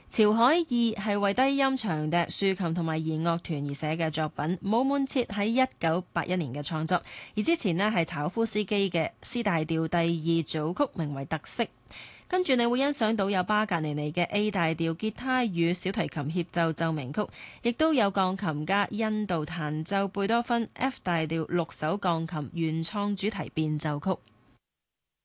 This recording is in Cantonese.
潮海二係為低音長笛、豎琴同埋弦樂團而寫嘅作品，姆滿徹喺1981年嘅創作，而之前呢係柴可夫斯基嘅 C 大調第二組曲，名為《特色》。跟住你會欣賞到有巴格尼尼嘅 A 大調吉他與小提琴協奏奏鳴曲，亦都有鋼琴家印度彈奏貝多芬 F 大調6首鋼琴原創主題變奏曲。